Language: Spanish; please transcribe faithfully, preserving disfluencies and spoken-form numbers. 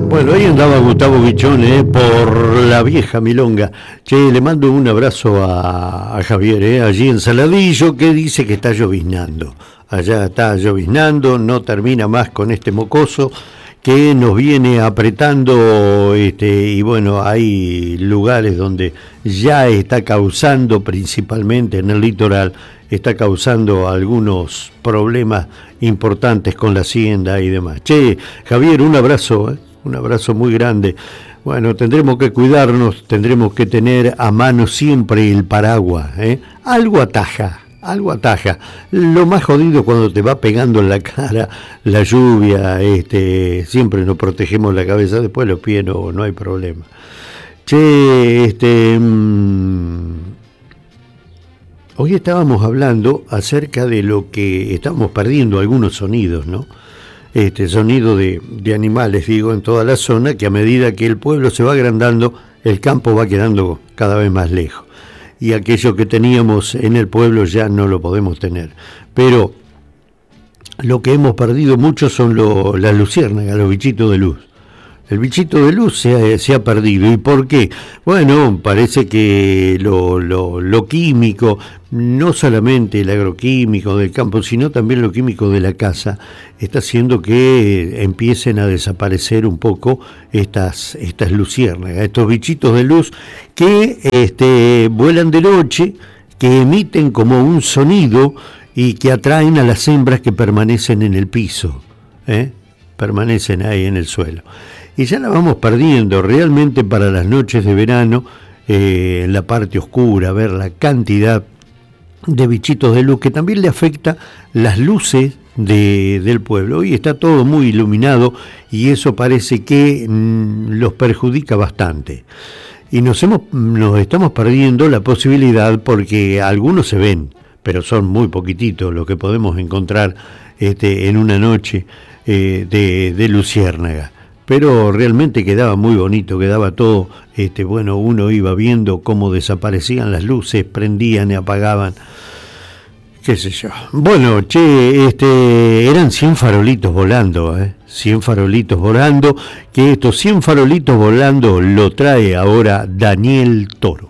Bueno, ahí andaba Gustavo Guichón, eh, por la vieja milonga. Che, le mando un abrazo a, a Javier, eh, allí en Saladillo, que dice que está lloviznando. Allá está lloviznando, no termina más con este mocoso que nos viene apretando, este, y bueno, hay lugares donde ya está causando, principalmente en el litoral, está causando algunos problemas importantes con la hacienda y demás. Che, Javier, un abrazo, eh, un abrazo muy grande. Bueno, tendremos que cuidarnos, tendremos que tener a mano siempre el paraguas, ¿eh? Algo ataja. Algo ataja. Lo más jodido cuando te va pegando en la cara la lluvia, este, siempre nos protegemos la cabeza, después los pies no, no hay problema. Che, este, mmm, hoy estábamos hablando acerca de lo que estamos perdiendo, algunos sonidos, ¿no? Este sonido de, de animales, digo, en toda la zona, que a medida que el pueblo se va agrandando, el campo va quedando cada vez más lejos. Y aquello que teníamos en el pueblo ya no lo podemos tener. Pero lo que hemos perdido mucho son lo, las luciérnagas, los bichitos de luz. El bichito de luz se ha, se ha perdido. ¿Y por qué? Bueno, parece que lo, lo, lo químico, no solamente el agroquímico del campo, sino también lo químico de la casa, está haciendo que empiecen a desaparecer un poco estas, estas luciérnagas, estos bichitos de luz que este, vuelan de noche, que emiten como un sonido y que atraen a las hembras que permanecen en el piso, ¿eh? Permanecen ahí en el suelo. Y ya la vamos perdiendo realmente para las noches de verano, eh, en la parte oscura, ver la cantidad de bichitos de luz que también le afecta las luces de, del pueblo. Hoy está todo muy iluminado y eso parece que mmm, los perjudica bastante. Y nos, hemos, nos estamos perdiendo la posibilidad, porque algunos se ven, pero son muy poquititos los que podemos encontrar este, en una noche eh, de, de luciérnaga. Pero realmente quedaba muy bonito, quedaba todo, este, bueno, uno iba viendo cómo desaparecían las luces, prendían y apagaban, qué sé yo. Bueno, che, este, eran cien farolitos volando, ¿eh? cien farolitos volando, que estos cien farolitos volando lo trae ahora Daniel Toro.